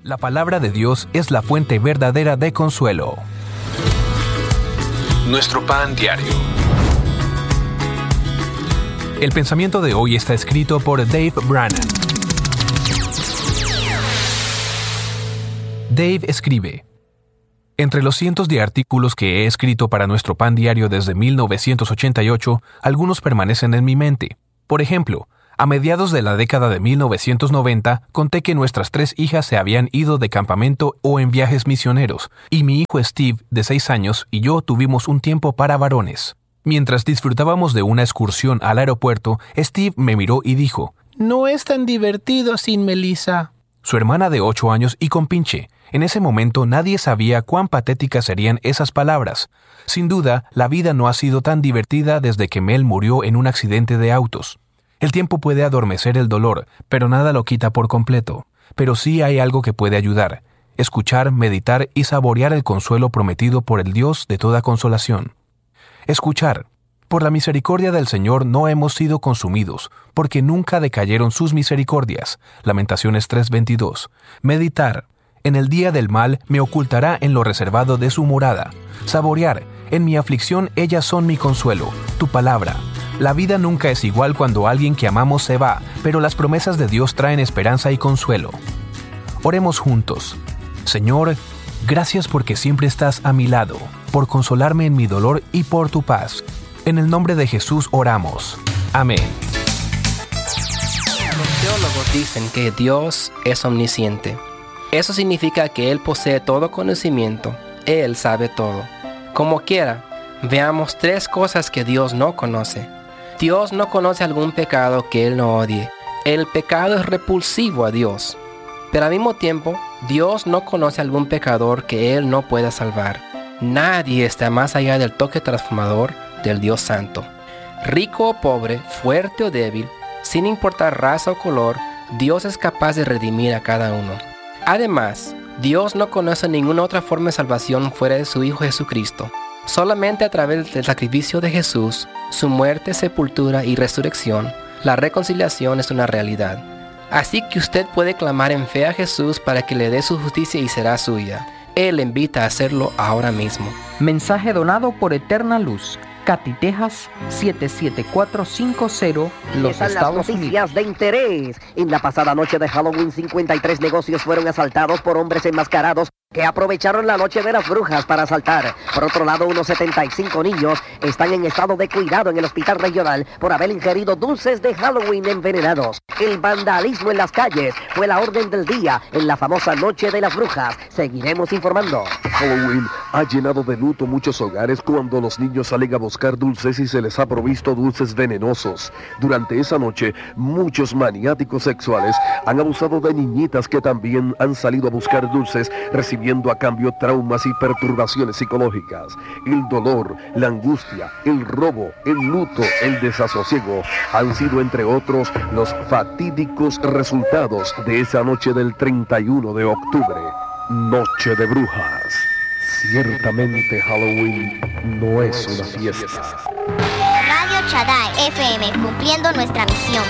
La palabra de Dios es la fuente verdadera de consuelo. Nuestro pan diario. El pensamiento de hoy está escrito por Dave Brannan. Dave escribe: entre los cientos de artículos que he escrito para nuestro pan diario desde 1988, algunos permanecen en mi mente. Por ejemplo, a mediados de la década de 1990, conté que nuestras 3 hijas se habían ido de campamento o en viajes misioneros, y mi hijo Steve, de 6 años, y yo tuvimos un tiempo para varones. Mientras disfrutábamos de una excursión al aeropuerto, Steve me miró y dijo: «No es tan divertido sin Melissa». Su hermana de 8 años y compinche. En ese momento nadie sabía cuán patéticas serían esas palabras. Sin duda, la vida no ha sido tan divertida desde que Mel murió en un accidente de autos. El tiempo puede adormecer el dolor, pero nada lo quita por completo. Pero sí hay algo que puede ayudar: escuchar, meditar y saborear el consuelo prometido por el Dios de toda consolación. Escuchar. Por la misericordia del Señor no hemos sido consumidos, porque nunca decayeron sus misericordias. Lamentaciones 3:22. Meditar. En el día del mal me ocultará en lo reservado de su morada. Saborear. En mi aflicción ellas son mi consuelo, tu palabra. La vida nunca es igual cuando alguien que amamos se va, pero las promesas de Dios traen esperanza y consuelo. Oremos juntos. Señor, gracias porque siempre estás a mi lado, por consolarme en mi dolor y por tu paz. En el nombre de Jesús oramos. Amén. Los teólogos dicen que Dios es omnisciente. Eso significa que Él posee todo conocimiento. Él sabe todo. Como quiera, veamos 3 cosas que Dios no conoce. Dios no conoce algún pecado que Él no odie. El pecado es repulsivo a Dios. Pero al mismo tiempo, Dios no conoce algún pecador que Él no pueda salvar. Nadie está más allá del toque transformador del Dios Santo. Rico o pobre, fuerte o débil, sin importar raza o color, Dios es capaz de redimir a cada uno. Además, Dios no conoce ninguna otra forma de salvación fuera de su Hijo Jesucristo. Solamente a través del sacrificio de Jesús, su muerte, sepultura y resurrección, la reconciliación es una realidad. Así que usted puede clamar en fe a Jesús para que le dé su justicia y será suya. Él le invita a hacerlo ahora mismo. Mensaje donado por Eterna Luz, Katy, Texas, 77450, los Estados Unidos. Noticias de interés. En la pasada noche de Halloween, 53 negocios fueron asaltados por hombres enmascarados que aprovecharon la noche de las brujas para asaltar. Por otro lado, unos 75 niños están en estado de cuidado en el hospital regional por haber ingerido dulces de Halloween envenenados. El vandalismo en las calles fue la orden del día en la famosa noche de las brujas. Seguiremos informando. Halloween ha llenado de luto muchos hogares cuando los niños salen a buscar dulces y se les ha provisto dulces venenosos. Durante esa noche, muchos maniáticos sexuales han abusado de niñitas que también han salido a buscar dulces, recibiendo a cambio traumas y perturbaciones psicológicas. El dolor, la angustia, el robo, el luto, el desasosiego han sido, entre otros, los fatídicos resultados de esa noche del 31 de octubre. Noche de brujas. Ciertamente Halloween no es una fiesta. Radio Shaddai FM, cumpliendo nuestra misión.